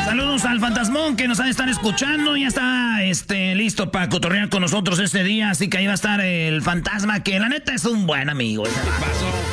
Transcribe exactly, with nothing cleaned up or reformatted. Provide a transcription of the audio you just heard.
Saludos al fantasmón que nos ha de estar escuchando. Ya está este, listo para cotorrear con nosotros este día. Así que ahí va a estar el fantasma, que la neta es un buen amigo. ¿Qué pasó?